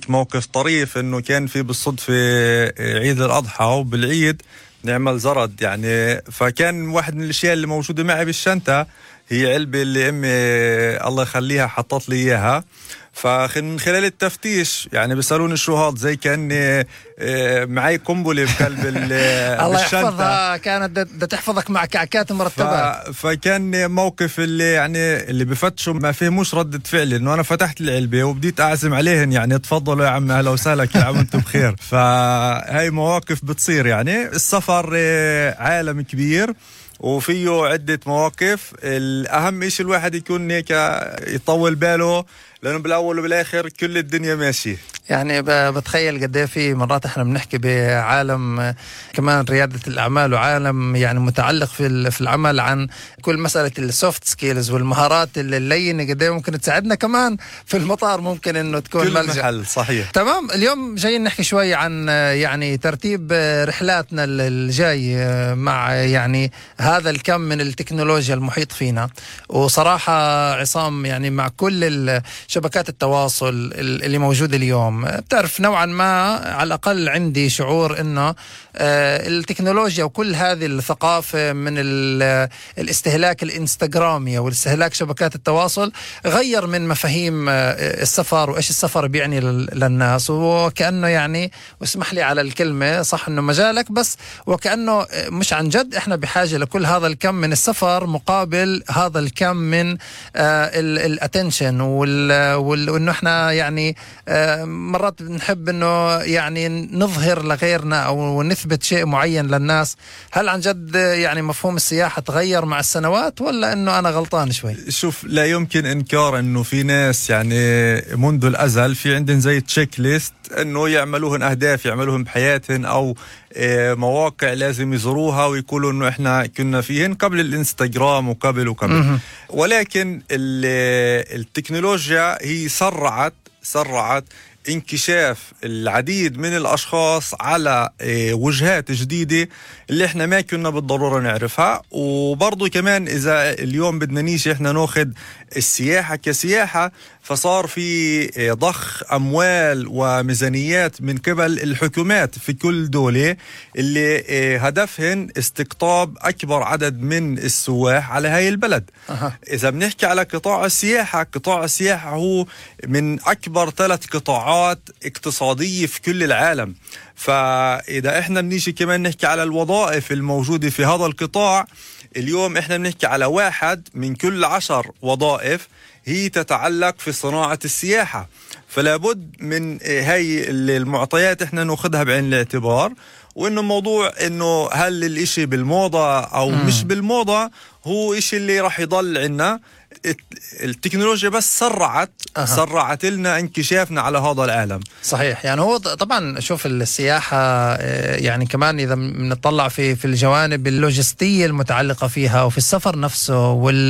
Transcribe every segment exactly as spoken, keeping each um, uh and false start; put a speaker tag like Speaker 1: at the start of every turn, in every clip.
Speaker 1: هيك موقف طريف، إنه كان في بالصدفة عيد الأضحى وبالعيد نعمل زرد يعني، فكان واحد من الأشياء اللي موجودة معي بالشنطة هي علبة اللي أمي الله يخليها حطت لي إياها. فمن خلال التفتيش يعني بيسألوني شو هاد، زي كأني معي قنبلة بقلب الشنطة.
Speaker 2: الله يحفظها، كانت دا تحفظك مع كعكات مرتبة.
Speaker 1: فكان موقف اللي يعني اللي بفتشوا ما فهموش ردة فعلي، إنه أنا فتحت العلبة وبديت أعزم عليهن يعني تفضلوا يا عم أهلا وسهلا كل عام وأنتم بخير. فهاي مواقف بتصير يعني. السفر عالم كبير وفيه عدة مواقف. الأهم إيش الواحد يكون هيك يطول باله، لأنه بالأول وبالآخر كل الدنيا ماشية.
Speaker 2: يعني بتخيل قد ايه في مرات احنا بنحكي بعالم كمان ريادة الأعمال وعالم يعني متعلق في في العمل عن كل مسألة السوفت سكيلز والمهارات اللينة قد ايه ممكن تساعدنا كمان في المطار، ممكن انه تكون
Speaker 1: كل
Speaker 2: ملجأ.
Speaker 1: محل صحيح.
Speaker 2: تمام. اليوم جايين نحكي شوي عن يعني ترتيب رحلاتنا الجاي مع يعني هذا الكم من التكنولوجيا المحيط فينا. وصراحة عصام يعني مع كل شبكات التواصل اللي موجودة اليوم بتعرف نوعا ما على الأقل عندي شعور إنه التكنولوجيا وكل هذه الثقافة من الاستهلاك الانستغرامي والاستهلاك شبكات التواصل غير من مفاهيم السفر وإيش السفر بيعني للناس. وكأنه يعني واسمح لي على الكلمة صح إنه مجالك، بس وكأنه مش عن جد إحنا بحاجة لكل هذا الكم من السفر مقابل هذا الكم من الاتنشن وإنه إحنا يعني مرات بنحب إنه يعني نظهر لغيرنا أو نثبت شيء معين للناس. هل عن جد يعني مفهوم السياحة تغير مع السنوات ولا إنه أنا غلطان شوي؟
Speaker 1: شوف، لا يمكن إنكار إنه في ناس يعني منذ الأزل في عندهم زي تشيك ليست إنه يعملوهن أهداف يعملوهن بحياتهم أو مواقع لازم يزوروها ويقولوا إنه إحنا كنا فيهن قبل الإنستغرام وقبل وقبل. ولكن التكنولوجيا هي سرعت سرعت انكشاف العديد من الأشخاص على وجهات جديدة اللي احنا ما كنا بالضرورة نعرفها. وبرضو كمان إذا اليوم بدنا نيجي احنا ناخد السياحة كسياحة، فصار في ضخ أموال وميزانيات من قبل الحكومات في كل دولة اللي هدفهن استقطاب أكبر عدد من السواح على هاي البلد. أه. إذا بنحكي على قطاع السياحة، قطاع السياحة هو من أكبر ثلاث قطاعات اقتصادية في كل العالم. فإذا إحنا بنيجي كمان نحكي على الوظائف الموجودة في هذا القطاع، اليوم إحنا بنحكي على واحد من كل عشر وظائف هي تتعلق في صناعة السياحة. فلا بد من هاي المعطيات إحنا نأخذها بعين الاعتبار، وإنه موضوع إنه هل الإشي بالموضة أو مم. مش بالموضة هو إشي اللي راح يضل عنا. التكنولوجيا بس سرعت أه. سرعت لنا انكشافنا على هذا العالم.
Speaker 2: صحيح. يعني هو طبعا شوف السياحة يعني كمان إذا بنطلع في في الجوانب اللوجستية المتعلقة فيها وفي السفر نفسه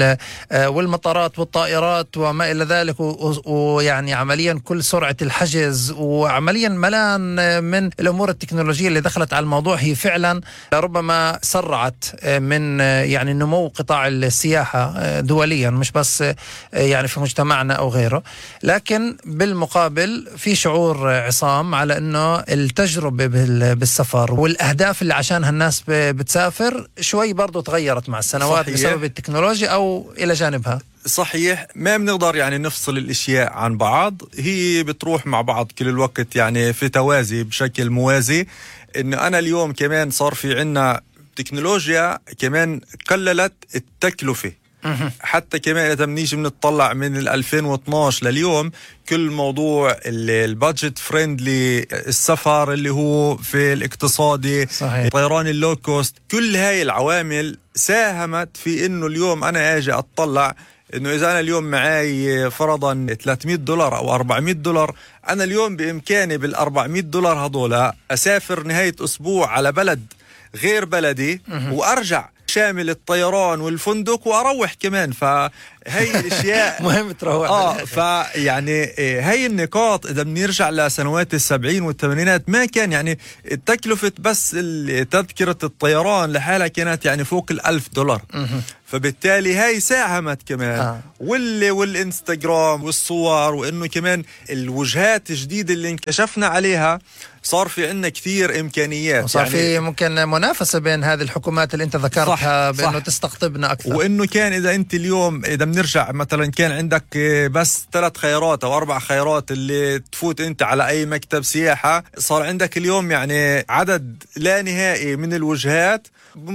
Speaker 2: والمطارات والطائرات وما إلى ذلك، ويعني عمليا كل سرعة الحجز وعمليا ملان من الأمور التكنولوجية اللي دخلت على الموضوع، هي فعلا ربما سرعت من يعني نمو قطاع السياحة دوليا، مش بس يعني في مجتمعنا أو غيره. لكن بالمقابل في شعور عصام على أنه التجربة بالسفر والأهداف اللي عشانها الناس بتسافر شوي برضو تغيرت مع السنوات. صحيح. بسبب التكنولوجيا أو إلى جانبها.
Speaker 1: صحيح. ما بنقدر يعني نفصل الاشياء عن بعض، هي بتروح مع بعض كل الوقت يعني في توازي بشكل موازي. إنه أنا اليوم كمان صار في عنا تكنولوجيا كمان قللت التكلفة. حتى كمان إذا بنيجي بنطلع من ألفين واثناشر لليوم كل موضوع البادجت فريندلي، السفر اللي هو في الاقتصادي، صحيح. طيران اللو كوست، كل هاي العوامل ساهمت في إنه اليوم أنا أجي أطلع إنه إذا أنا اليوم معاي فرضا ثلاثمية دولار أو أربعمية دولار، أنا اليوم بإمكاني بالأربعمية دولار هذولا أسافر نهاية أسبوع على بلد غير بلدي وأرجع شامل الطيران والفندق وأروح كمان. ف هي الاشياء
Speaker 2: مهم تروح.
Speaker 1: اه فيعني هي النقاط اذا بنرجع لسنوات السبعين والثمانينات ما كان يعني تكلفة بس تذكرة الطيران لحالها كانت يعني فوق الألف دولار. فبالتالي هاي ساهمت كمان آه. واللي والإنستغرام والصور، وإنه كمان الوجهات الجديدة اللي انكشفنا عليها صار في عندنا كثير إمكانيات،
Speaker 2: صار
Speaker 1: يعني
Speaker 2: في ممكن منافسة بين هذه الحكومات اللي أنت ذكرتها،
Speaker 1: صح
Speaker 2: بأنه
Speaker 1: صح.
Speaker 2: تستقطبنا أكثر.
Speaker 1: وإنه كان إذا أنت اليوم إذا بنرجع مثلا كان عندك بس ثلاث خيارات أو أربع خيارات اللي تفوت أنت على أي مكتب سياحة، صار عندك اليوم يعني عدد لا نهائي من الوجهات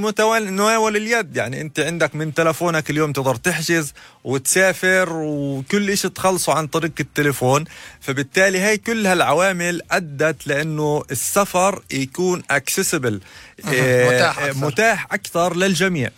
Speaker 1: بمتناول اليد. يعني أنت عندك من تلفونك اليوم تقدر تحجز وتسافر وكل إشي تخلصه عن طريق التليفون. فبالتالي هاي كل هالعوامل أدت لأنه السفر يكون accessible،
Speaker 2: متاح أكثر.
Speaker 1: متاح أكثر للجميع.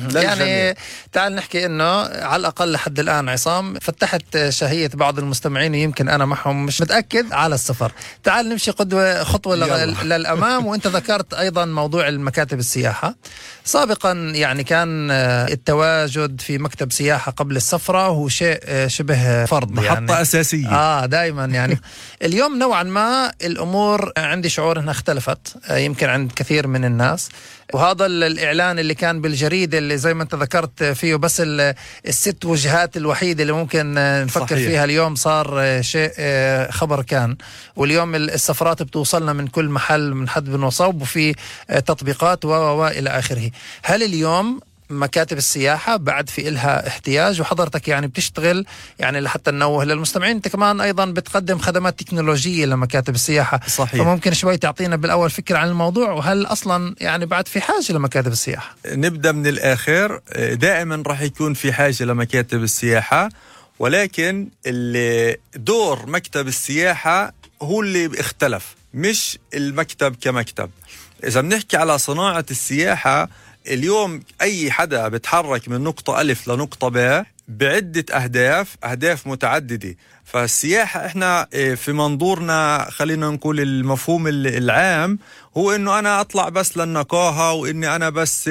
Speaker 2: يعني تعال نحكي انه على الاقل لحد الان عصام فتحت شهية بعض المستمعين، يمكن انا معهم مش متاكد، على السفر. تعال نمشي قدوه خطوه للامام. وانت ذكرت ايضا موضوع المكاتب السياحه. سابقا يعني كان التواجد في مكتب سياحه قبل السفره هو شيء شبه فرض،
Speaker 1: محطه
Speaker 2: يعني
Speaker 1: اساسيه
Speaker 2: اه دائما يعني. اليوم نوعا ما الامور عندي شعور انها اختلفت يمكن عند كثير من الناس. وهذا الإعلان اللي كان بالجريدة اللي زي ما أنت ذكرت فيه بس الست وجهات الوحيدة اللي ممكن نفكر صحيح. فيها اليوم صار شيء خبر كان. واليوم السفرات بتوصلنا من كل محل من حد وصوب، وفي تطبيقات وإلى آخره. هل اليوم مكاتب السياحة بعد في إلها احتياج؟ وحضرتك يعني بتشتغل يعني لحتى ننوه للمستمعين أنت كمان أيضا بتقدم خدمات تكنولوجية لمكاتب السياحة.
Speaker 1: صحيح.
Speaker 2: فممكن شوي تعطينا بالأول فكرة عن الموضوع، وهل أصلا يعني بعد في حاجة لمكاتب السياحة؟
Speaker 1: نبدأ من الآخر. دائما راح يكون في حاجة لمكاتب السياحة، ولكن اللي دور مكتب السياحة هو اللي اختلف، مش المكتب كمكتب. إذا بنحكي على صناعة السياحة اليوم أي حدا بتحرك من نقطة ألف لنقطة ب بعدة أهداف أهداف متعددة. فالسياحة إحنا في منظورنا خلينا نقول المفهوم العام هو إنه أنا أطلع بس للنقاهة، وإني أنا بس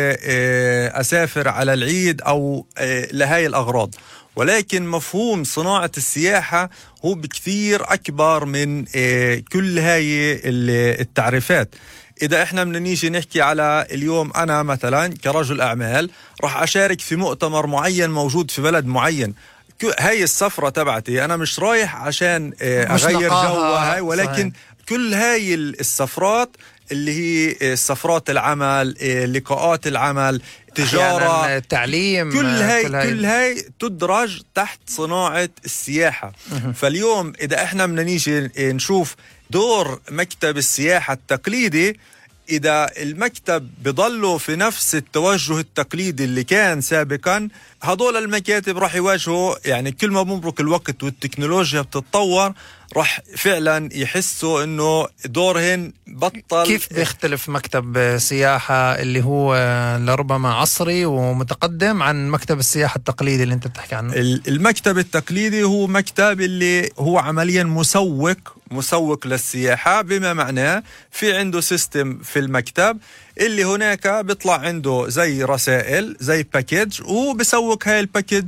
Speaker 1: أسافر على العيد أو لهاي الأغراض. ولكن مفهوم صناعة السياحة هو بكثير أكبر من كل هاي التعريفات. إذا إحنا بدنا نيجي نحكي على اليوم أنا مثلا كرجل أعمال راح أشارك في مؤتمر معين موجود في بلد معين، هاي السفرة تبعتي أنا مش رايح عشان أغير جوها هاي، ولكن صحيح. كل هاي السفرات اللي هي سفرات العمل، لقاءات العمل، تجارة،
Speaker 2: تعليم،
Speaker 1: كل هاي كل هاي, كل هاي تدرج تحت صناعة السياحة. فاليوم إذا إحنا بدنا نيجي نشوف دور مكتب السياحة التقليدي، إذا المكتب بضلوا في نفس التوجه التقليدي اللي كان سابقا، هدول المكاتب راح يواجهوا يعني كل ما بمرق الوقت والتكنولوجيا بتتطور راح فعلا يحسوا انه دورهن بطل.
Speaker 2: كيف بيختلف مكتب سياحة اللي هو لربما عصري ومتقدم عن مكتب السياحة التقليدي اللي انت بتحكي عنه؟
Speaker 1: المكتب التقليدي هو مكتب اللي هو عمليا مسوق مسوق للسياحة، بما معناه في عنده سيستم في المكتب اللي هناك بيطلع عنده زي رسائل زي باكيج، وبسوق هاي الباكيج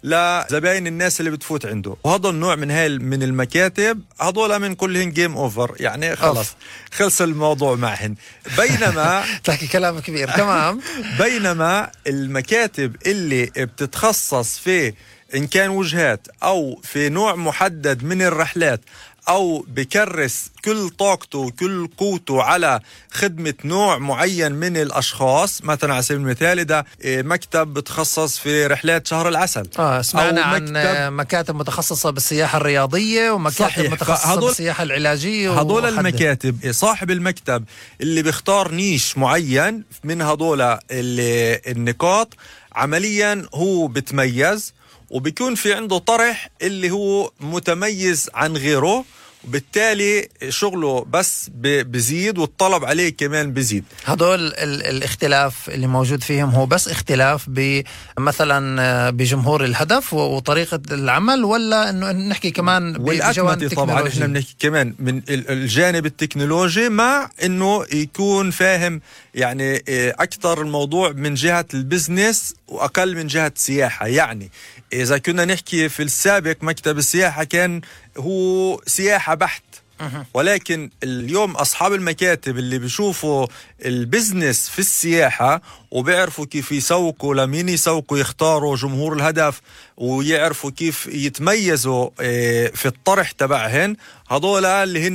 Speaker 1: لزباين الناس اللي بتفوت عنده. وهذا النوع من هاي من المكاتب هذول من كلهن جيم اوفر، يعني خلص خلص الموضوع معهن. بينما
Speaker 2: تحكي كلام كبير تمام.
Speaker 1: بينما المكاتب اللي بتتخصص في إن كان وجهات أو في نوع محدد من الرحلات، أو بكرس كل طاقته وكل قوته على خدمة نوع معين من الأشخاص، مثلا على سبيل المثال إذا مكتب بتخصص في رحلات شهر العسل،
Speaker 2: آه سمعنا عن مكتب, مكاتب متخصصة بالسياحة الرياضية ومكاتب صحيح. متخصصة بالسياحة العلاجية.
Speaker 1: هدول المكاتب صاحب المكتب اللي بيختار نيش معين من هدول النقاط عمليا هو بتميز، وبيكون في عنده طرح اللي هو متميز عن غيره، وبالتالي شغله بس بزيد والطلب عليه كمان بزيد.
Speaker 2: هدول ال الاختلاف اللي موجود فيهم هو بس اختلاف مثلا بجمهور الهدف وطريقة العمل، ولا انه نحكي كمان
Speaker 1: بجوانب طبعا احنا بنحكي كمان من الجانب التكنولوجي، مع انه يكون فاهم يعني اكثر الموضوع من جهة البزنس واقل من جهة السياحة. يعني اذا كنا نحكي في السابق مكتب السياحة كان هو سياحة بحت، ولكن اليوم أصحاب المكاتب اللي بيشوفوا البزنس في السياحة وبيعرفوا كيف يسوقوا لمين يسوقوا، يختاروا جمهور الهدف ويعرفوا كيف يتميزوا في الطرح تبعهن، هذول اللي هن